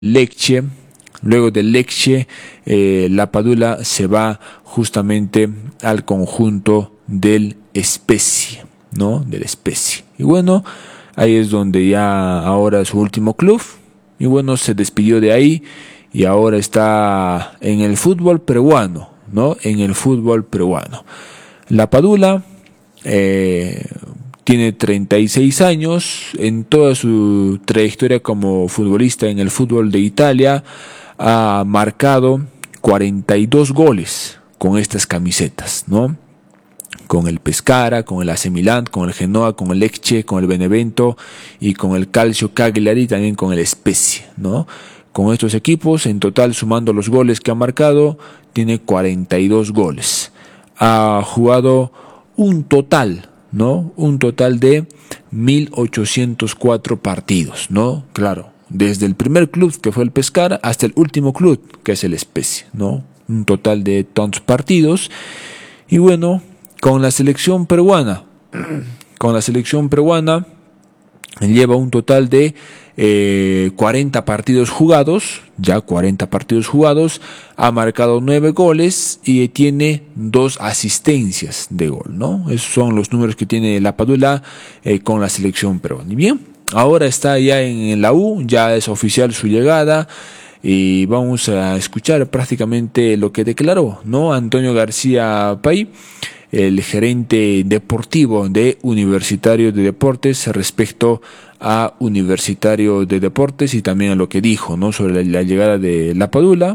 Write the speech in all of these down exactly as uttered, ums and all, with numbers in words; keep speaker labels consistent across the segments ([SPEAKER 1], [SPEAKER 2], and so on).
[SPEAKER 1] Lecce. Luego del Lecce, eh, la Padula se va justamente al conjunto del Spezia, ¿no? Del Spezia. Y bueno, ahí es donde ya ahora es su último club. Y bueno, se despidió de ahí y ahora está en el fútbol peruano, ¿no? En el fútbol peruano. La Padula eh, tiene treinta y seis años. En toda su trayectoria como futbolista en el fútbol de Italia ha marcado cuarenta y dos goles con estas camisetas, ¿no? Con el Pescara, con el A C Milan, con el Genoa, con el Lecce, con el Benevento y con el Calcio Cagliari, también con el Spezia, ¿no? Con estos equipos, en total, sumando los goles que ha marcado, tiene cuarenta y dos goles. Ha jugado un total, ¿no? Un total de mil ochocientos cuatro partidos, ¿no? Claro, desde el primer club, que fue el Pescara, hasta el último club, que es el Spezia, ¿no? Un total de tantos partidos. Y bueno, con la selección peruana, con la selección peruana lleva un total de eh, cuarenta partidos jugados, ya cuarenta partidos jugados, ha marcado nueve goles y tiene dos asistencias de gol, ¿no? Esos son los números que tiene la Padula eh, con la selección peruana. Y bien, ahora está ya en la U, ya es oficial su llegada. Y vamos a escuchar prácticamente lo que declaró, ¿no? Antonio García Pay, el gerente deportivo de Universitario de Deportes, respecto a Universitario de Deportes y también a lo que dijo, ¿no? Sobre la, la llegada de la Padula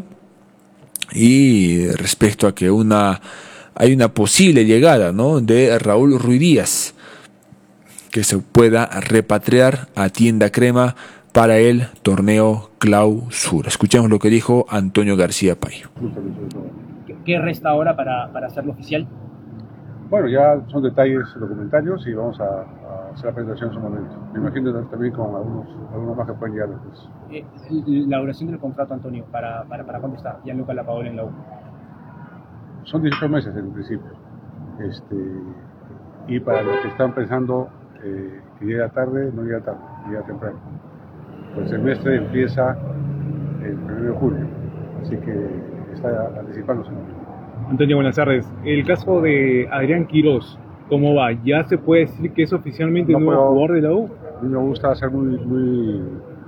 [SPEAKER 1] y respecto a que una hay una posible llegada, ¿no? De Raúl Ruiz Díaz, que se pueda repatriar a Tienda Crema para el torneo Clausura. Escuchemos lo que dijo Antonio García Pay.
[SPEAKER 2] ¿Qué resta ahora para, para hacerlo oficial?
[SPEAKER 3] Bueno, ya son detalles documentarios y vamos a, a hacer la presentación en su momento. Me imagino también con algunos, algunos más que pueden llegar después.
[SPEAKER 2] Eh, la duración del contrato, Antonio, ¿para, para, para cuándo está Gianluca Lapadula en la U?
[SPEAKER 3] Son dieciocho meses en principio. Este, y para los que están pensando eh, que llega tarde, no llega tarde, llega temprano. El semestre empieza el primero de julio, así que está anticipándose.
[SPEAKER 4] Antonio, buenas tardes. El caso de Adrián Quirós, ¿cómo va? ¿Ya se puede decir que es oficialmente
[SPEAKER 3] no
[SPEAKER 4] un nuevo
[SPEAKER 3] puedo,
[SPEAKER 4] jugador de la U?
[SPEAKER 3] A mí me gusta ser muy, muy,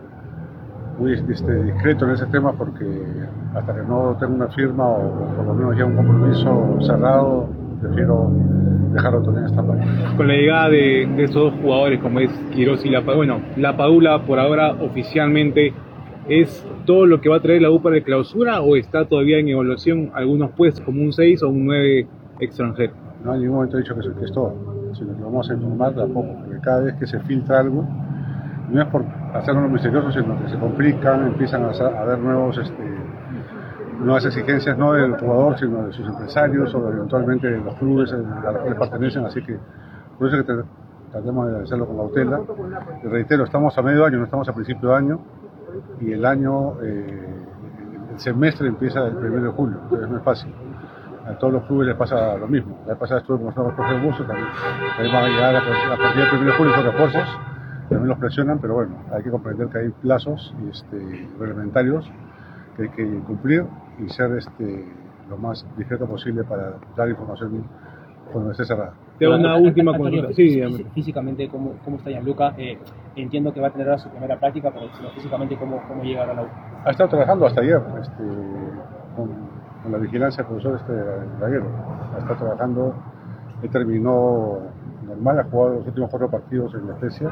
[SPEAKER 3] muy este, discreto en ese tema porque hasta que no tenga una firma o, o por lo menos ya un compromiso cerrado, prefiero dejarlo todo en esta parte.
[SPEAKER 4] Con la llegada de, de estos dos jugadores como es Quirós y Lapadula, bueno, Lapadula por ahora oficialmente ¿es todo lo que va a traer la U para el Clausura o está todavía en evaluación algunos puestos como un seis o un nueve extranjero?
[SPEAKER 3] No, en ningún momento he dicho que eso es todo, sino que vamos a informar de a poco, porque cada vez que se filtra algo, no es por hacerlo misterioso, sino que se complican, empiezan a haber nuevos, este, nuevas exigencias, no del jugador, sino de sus empresarios o eventualmente de los clubes a los cuales pertenecen, así que por eso es que tratemos de hacerlo con cautela. Les reitero, estamos a medio año, no estamos a principio de año, y el año, eh, el semestre empieza el primero de julio, entonces no es fácil. A todos los clubes les pasa lo mismo. La vez pasada estuve con los nuevos Jorge Busto, también, también van a llegar a, a partir del primero de julio con refuerzos, también los presionan, pero bueno, hay que comprender que hay plazos y, este, reglamentarios que hay que cumplir y ser este, lo más discreto posible para dar información cuando esté cerrada.
[SPEAKER 4] Tengo una última consulta. Sí,
[SPEAKER 2] físicamente, ¿cómo, cómo está Gianluca? Eh, entiendo que va a tener ahora su primera práctica, pero físicamente, ¿cómo, cómo llega ahora a la U?
[SPEAKER 3] Ha estado trabajando hasta ayer este, con, con la vigilancia del profesor este, Laguero. Ha estado trabajando, él terminó normal, ha jugado los últimos cuatro partidos en la Spezia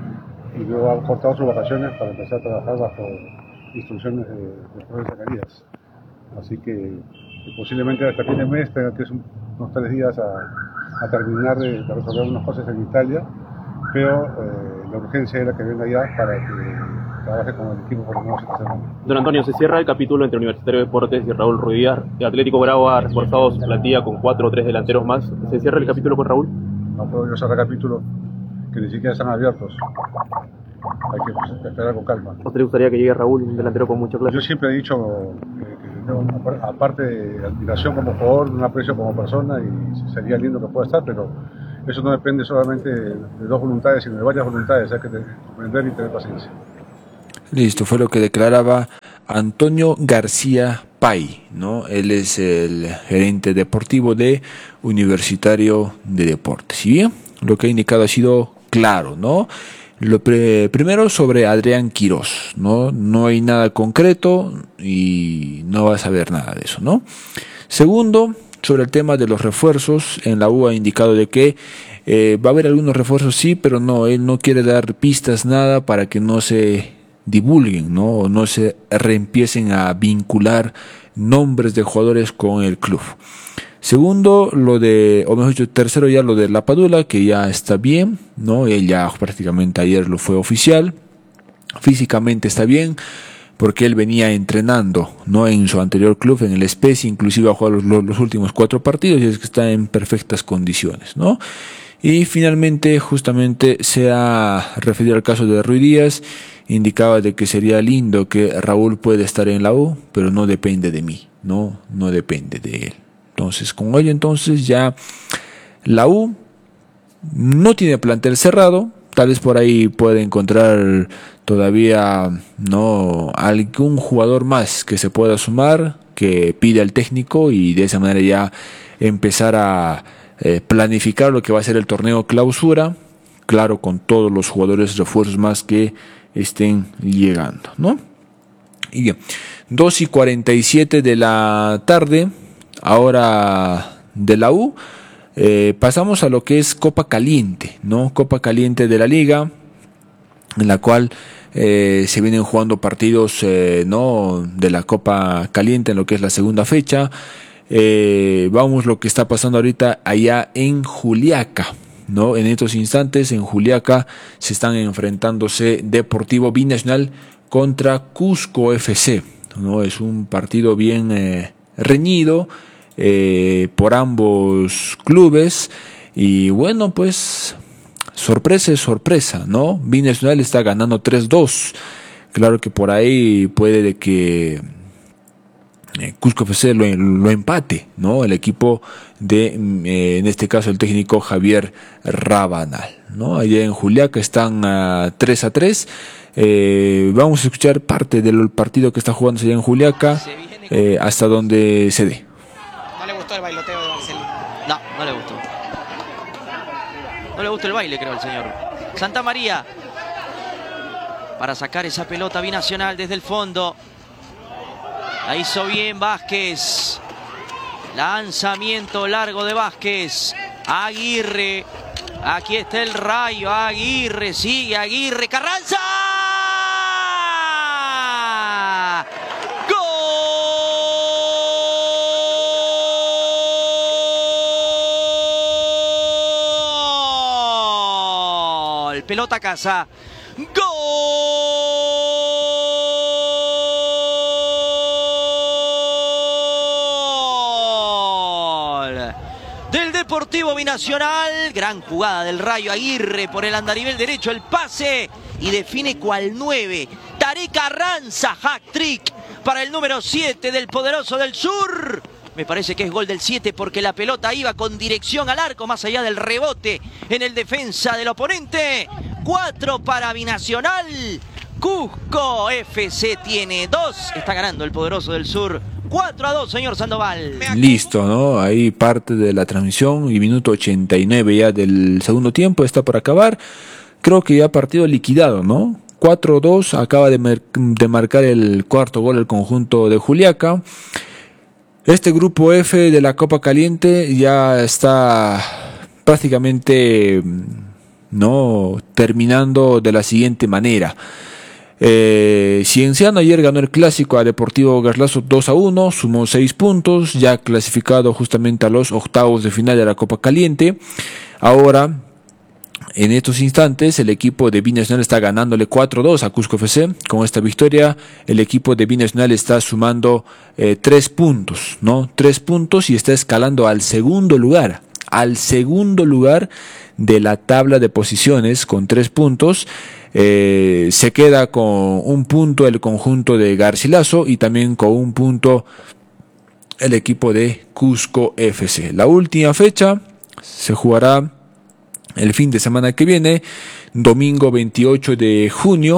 [SPEAKER 3] y luego ha cortado sus vacaciones para empezar a trabajar bajo instrucciones de, de profesor Zacarías. Así que posiblemente hasta fin de mes tenga que ir unos tres días a, a terminar de, de resolver unas cosas en Italia, pero eh, la urgencia era que venga ya para que trabaje con el equipo por lo menos esta semana.
[SPEAKER 5] Don Antonio, se cierra el capítulo entre Universitario de Deportes y Raúl Ruiz Díaz. El Atlético Bravo ha reforzado su plantilla con cuatro o tres delanteros más. ¿Se cierra el capítulo con Raúl?
[SPEAKER 3] No puedo yo cerrar capítulos que ni siquiera están abiertos. Hay que pues, esperar con calma.
[SPEAKER 5] ¿A usted le gustaría que llegue Raúl, un delantero con mucha clase?
[SPEAKER 3] Yo siempre he dicho que, que tengo, aparte de admiración como jugador, un aprecio como persona y sería lindo que pueda estar, pero eso no depende solamente de dos voluntades, sino de varias voluntades. Hay que comprender y tener paciencia.
[SPEAKER 1] Listo, fue lo que declaraba Antonio García Pay, ¿no? Él es el gerente deportivo de Universitario de Deportes. Y bien, lo que ha indicado ha sido claro, ¿no? Lo pre- primero sobre Adrián Quirós, ¿no? No hay nada concreto y no vas a saber nada de eso, ¿no? Segundo, sobre el tema de los refuerzos, en la U ha indicado de que eh, va a haber algunos refuerzos, sí, pero no, él no quiere dar pistas, nada, para que no se divulguen, ¿no? O no se reempiecen a vincular nombres de jugadores con el club. Segundo, lo de, o mejor dicho, tercero ya lo de La Padula, que ya está bien, ¿no? Él ya prácticamente ayer lo fue oficial. Físicamente está bien, porque él venía entrenando, ¿no? En su anterior club, en el Spezia, inclusive ha jugado los, los últimos cuatro partidos y es que está en perfectas condiciones, ¿no? Y finalmente, justamente, se ha referido al caso de Ruiz Díaz, indicaba de que sería lindo que Raúl pueda estar en la U, pero no depende de mí, no, no depende de él. Entonces, con ello, entonces ya la U no tiene plantel cerrado. Tal vez por ahí puede encontrar todavía no algún jugador más que se pueda sumar, que pide al técnico y de esa manera ya empezar a eh, planificar lo que va a ser el torneo clausura, claro, con todos los jugadores refuerzos más que estén llegando, ¿no? Y bien, dos y cuarenta y siete de la tarde, ahora de la U. Eh, pasamos a lo que es Copa Caliente, ¿no? Copa Caliente de la Liga, en la cual eh, se vienen jugando partidos eh, ¿no? de la Copa Caliente en lo que es la segunda fecha. Eh, vamos lo que está pasando ahorita allá en Juliaca, ¿no? En estos instantes en Juliaca se están enfrentándose Deportivo Binacional contra Cusco F C, ¿no? Es un partido bien eh, reñido Eh, por ambos clubes y bueno, pues sorpresa es sorpresa, ¿no? Binacional está ganando tres dos, claro que por ahí puede de que eh, Cusco F C lo, lo empate, ¿no? El equipo de, eh, en este caso el técnico Javier Rabanal, ¿no? Allá en Juliaca están a tres a tres. Eh, vamos a escuchar parte del partido que está jugando allá en Juliaca eh, hasta donde se dé.
[SPEAKER 6] El bailoteo de Marcelino. No, no le gustó. No le gustó el baile, creo, al señor. Santa María. Para sacar esa pelota binacional desde el fondo. La hizo bien Vázquez. Lanzamiento largo de Vázquez. Aguirre. Aquí está el Rayo. Aguirre. Sigue Aguirre. Carranza. Pelota a casa. ¡Gol! Del Deportivo Binacional. Gran jugada del Rayo. Aguirre por el andarivel derecho. El pase. Y define cual nueve. Tarek Carranza. Hat-trick para el número siete del Poderoso del Sur. Me parece que es gol del siete porque la pelota iba con dirección al arco, más allá del rebote en el defensa del oponente. cuatro para Binacional. Cusco F C tiene dos. Está ganando el Poderoso del Sur. cuatro a dos, señor Sandoval.
[SPEAKER 1] Listo, ¿no? Ahí parte de la transmisión y minuto ochenta y nueve ya del segundo tiempo. Está por acabar. Creo que ya partido liquidado, ¿no? cuatro a dos. Acaba de, mer- de marcar el cuarto gol el conjunto de Juliaca. Este grupo F de la Copa Caliente ya está prácticamente no terminando de la siguiente manera. Eh, Cienciano ayer ganó el clásico a Deportivo Garlazo dos a uno, sumó seis puntos, ya clasificado justamente a los octavos de final de la Copa Caliente. Ahora, en estos instantes, el equipo de Binacional está ganándole cuatro a dos a Cusco F C. Con esta victoria, el equipo de Binacional está sumando eh, tres puntos, ¿no? Tres puntos y está escalando al segundo lugar. Al segundo lugar de la tabla de posiciones con tres puntos. Eh, se queda con un punto el conjunto de Garcilaso y también con un punto el equipo de Cusco F C. La última fecha se jugará el fin de semana que viene, domingo veintiocho de junio,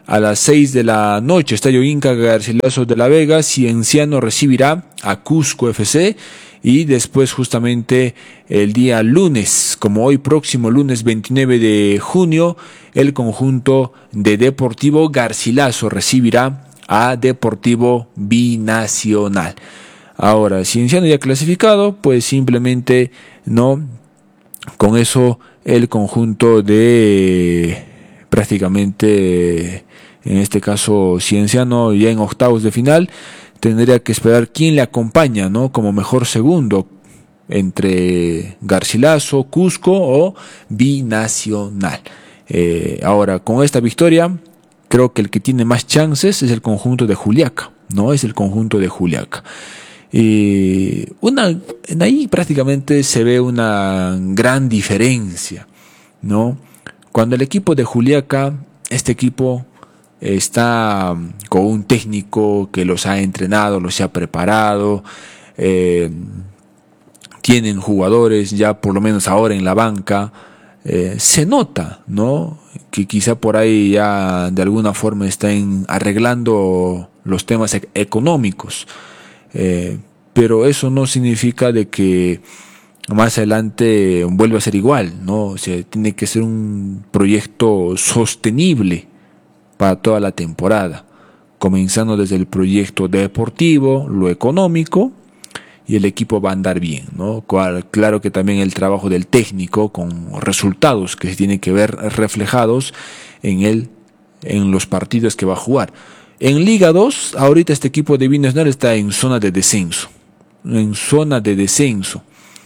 [SPEAKER 1] a las seis de la noche, Estadio Inca Garcilaso de la Vega, Cienciano recibirá a Cusco F C. Y después justamente el día lunes, como hoy próximo lunes veintinueve de junio, el conjunto de Deportivo Garcilaso recibirá a Deportivo Binacional. Ahora, Cienciano ya clasificado, pues simplemente no, con eso el conjunto de prácticamente, en este caso Cienciano ya en octavos de final, tendría que esperar quién le acompaña, ¿no? Como mejor segundo entre Garcilaso, Cusco o Binacional. Eh, ahora, con esta victoria, creo que el que tiene más chances es el conjunto de Juliaca, ¿no? Es el conjunto de Juliaca. Y una, ahí prácticamente se ve una gran diferencia, ¿no? Cuando el equipo de Juliaca, este equipo está con un técnico que los ha entrenado, los ha preparado, eh, tienen jugadores ya por lo menos ahora en la banca, eh, se nota, ¿no? Que quizá por ahí ya de alguna forma están arreglando los temas e- económicos, eh, pero eso no significa de que más adelante vuelva a ser igual, ¿no? O sea, tiene que ser un proyecto sostenible para toda la temporada, comenzando desde el proyecto deportivo, lo económico, y el equipo va a andar bien, ¿no? Claro que también el trabajo del técnico con resultados que se tienen que ver reflejados en, el, en los partidos que va a jugar. En Liga dos, ahorita este equipo de Binacional está en zona de descenso, en zona de descenso.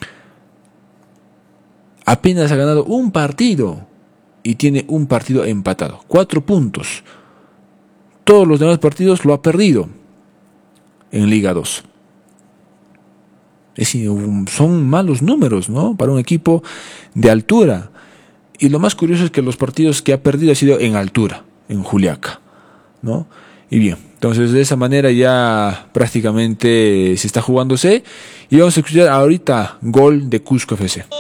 [SPEAKER 1] Apenas ha ganado un partido y tiene un partido empatado, cuatro puntos. Todos los demás partidos lo ha perdido en Liga dos. Es decir, son malos números, ¿no? Para un equipo de altura. Y lo más curioso es que los partidos que ha perdido ha sido en altura, en Juliaca, ¿no? Y bien, entonces de esa manera ya prácticamente se está jugándose. Y vamos a escuchar ahorita gol de Cusco F C.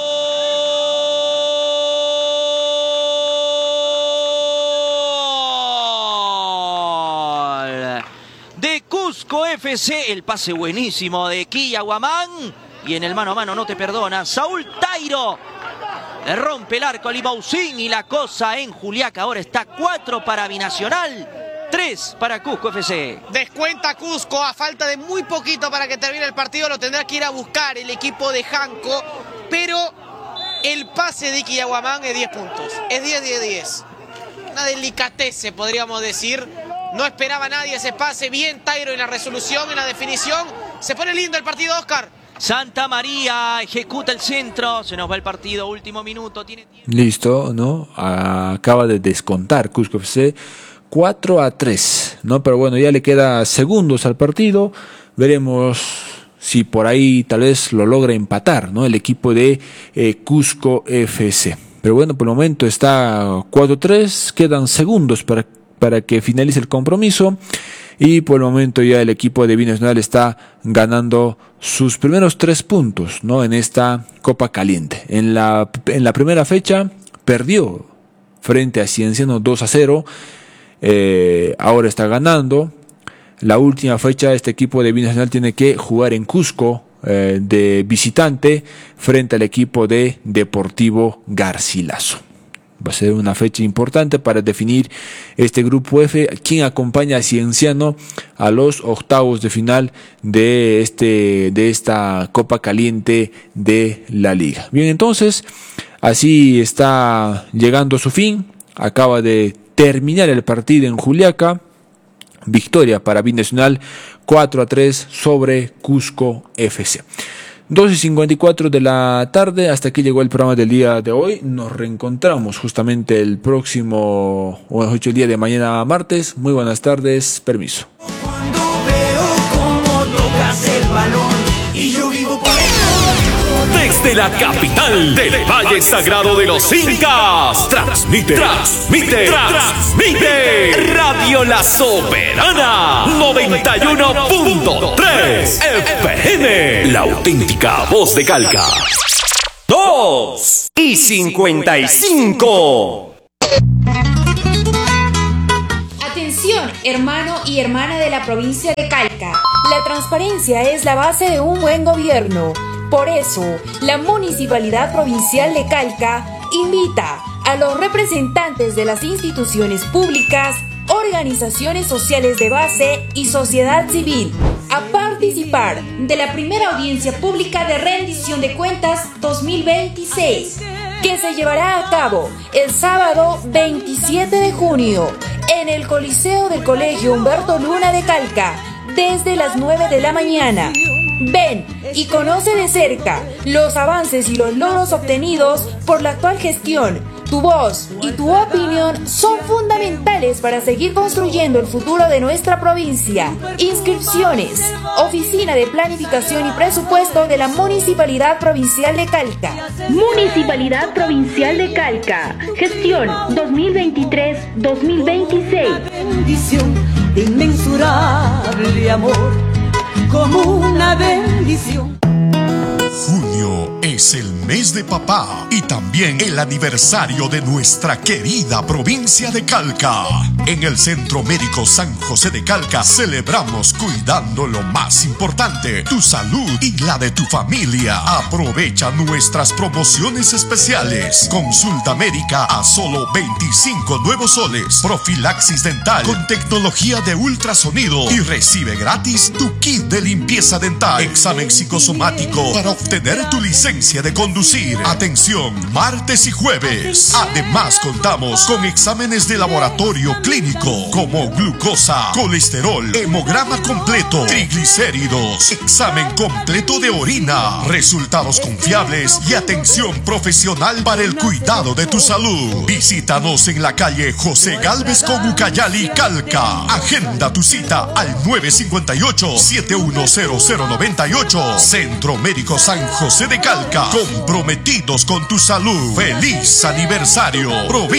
[SPEAKER 6] Cusco F C, el pase buenísimo de Quillaguamán, y en el mano a mano no te perdona Saúl Tairo, le rompe el arco a Limousin, y la cosa en Juliaca ahora está cuatro para Binacional, tres para Cusco F C.
[SPEAKER 7] Descuenta Cusco a falta de muy poquito para que termine el partido, lo tendrá que ir a buscar el equipo de Janco, pero el pase de Quillaguamán es diez puntos, es diez diez diez, una delicatese podríamos decir. No esperaba nadie ese pase, bien Tairo en la resolución, en la definición. Se pone lindo el partido, Oscar.
[SPEAKER 6] Santa María ejecuta el centro, se nos va el partido, último minuto. Tiene
[SPEAKER 1] Listo, ¿no? Acaba de descontar Cusco F C cuatro a tres, ¿no? Pero bueno, ya le queda segundos al partido. Veremos si por ahí tal vez lo logra empatar, ¿no? El equipo de eh, Cusco F C. Pero bueno, por el momento está cuatro a tres, quedan segundos para para que finalice el compromiso, y por el momento ya el equipo de Binacional está ganando sus primeros tres puntos, ¿no? En esta Copa Caliente. En la, en la primera fecha perdió frente a Cienciano dos a cero, eh, ahora está ganando. La última fecha este equipo de Binacional tiene que jugar en Cusco eh, de visitante frente al equipo de Deportivo Garcilaso. Va a ser una fecha importante para definir este grupo F, quien acompaña a Cienciano a los octavos de final de, este, de esta Copa Caliente de la Liga. Bien, entonces, así está llegando a su fin. Acaba de terminar el partido en Juliaca. Victoria para Binacional cuatro a tres sobre Cusco F C. dos y cincuenta y cuatro de la tarde, hasta aquí llegó el programa del día de hoy. Nos reencontramos justamente el próximo, o mejor dicho, el día de mañana martes. Muy buenas tardes, permiso.
[SPEAKER 8] Cuando veo cómo tocas el balón y yo vivo por él.
[SPEAKER 9] Desde la capital del Valle Sagrado de los Incas, transmite, transmite, transmite Radio La Soberana noventa y uno punto tres F M, la auténtica voz de Calca.
[SPEAKER 8] Dos y cincuenta y cinco.
[SPEAKER 10] hermano y hermana de la provincia de Calca. La transparencia es la base de un buen gobierno. Por eso, la Municipalidad Provincial de Calca invita a los representantes de las instituciones públicas, organizaciones sociales de base y sociedad civil a participar de la primera audiencia pública de rendición de cuentas dos mil veintiséis, que se llevará a cabo el sábado veintisiete de junio en el Coliseo del Colegio Humberto Luna de Calca, desde las nueve de la mañana. Ven y conoce de cerca los avances y los logros obtenidos por la actual gestión. Tu voz y tu opinión son fundamentales para seguir construyendo el futuro de nuestra provincia. Inscripciones: Oficina de Planificación y Presupuesto de la Municipalidad Provincial de Calca. Municipalidad Provincial de Calca. Gestión dos mil veintitrés dos mil veintiséis.
[SPEAKER 8] Bendición de inmensurable amor, como una bendición.
[SPEAKER 11] Junio es el mes de papá y también el aniversario de nuestra querida provincia de Calca. En el Centro Médico San José de Calca celebramos cuidando lo más importante, tu salud y la de tu familia. Aprovecha nuestras promociones especiales. Consulta médica a solo veinticinco nuevos soles. Profilaxis dental con tecnología de ultrasonido y recibe gratis tu kit de limpieza dental. Examen psicosomático para obtener tu licencia de conducir. Atención, martes y jueves. Además, contamos con exámenes de laboratorio clínico como glucosa, colesterol, hemograma completo, triglicéridos, examen completo de orina, resultados confiables y atención profesional para el cuidado de tu salud. Visítanos en la calle José Gálvez con Ucayali, Calca. Agenda tu cita al nueve cinco ocho, siete uno cero cero nueve ocho. Centro Médico San José de Calca, comprometidos con tu salud. ¡Feliz aniversario!